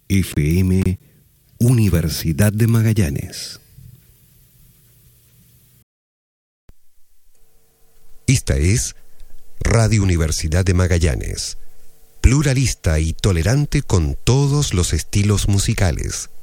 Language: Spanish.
FM Universidad de Magallanes. Esta es Radio Universidad de Magallanes, pluralista y tolerante con todos los estilos musicales.